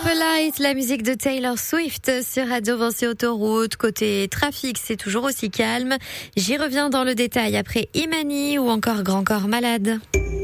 Light, la musique de Taylor Swift sur Radio Vinci Autoroute. Côté trafic, c'est toujours aussi calme. J'y reviens dans le détail après Imani ou encore Grand Corps Malade.